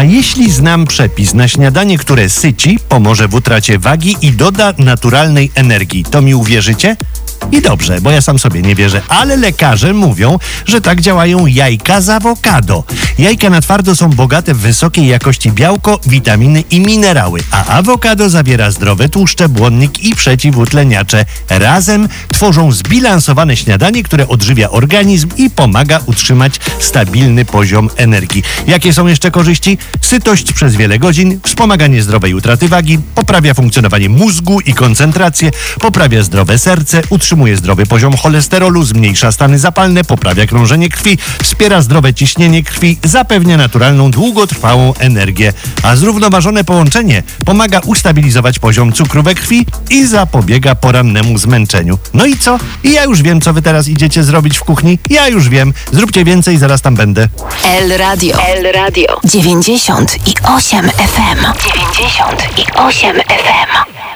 A jeśli znam przepis na śniadanie, które syci, pomoże w utracie wagi i doda naturalnej energii, to mi uwierzycie? I dobrze, bo ja sam sobie nie wierzę, ale lekarze mówią, że tak działają jajka z awokado. Jajka na twardo są bogate w wysokiej jakości białko, witaminy i minerały, a awokado zawiera zdrowe tłuszcze, błonnik i przeciwutleniacze. Razem tworzą zbilansowane śniadanie, które odżywia organizm i pomaga utrzymać stabilny poziom energii. Jakie są jeszcze korzyści? Sytość przez wiele godzin, wspomaganie zdrowej utraty wagi, poprawia funkcjonowanie mózgu i koncentrację, poprawia zdrowe serce, utrzymuje zdrowy poziom cholesterolu, zmniejsza stany zapalne, poprawia krążenie krwi, wspiera zdrowe ciśnienie krwi, zapewnia naturalną, długotrwałą energię, a zrównoważone połączenie pomaga ustabilizować poziom cukru we krwi i zapobiega porannemu zmęczeniu. No i co? I ja już wiem, co wy teraz idziecie zrobić w kuchni. Ja już wiem. Zróbcie więcej, zaraz tam będę. El Radio 98 FM. 98 FM.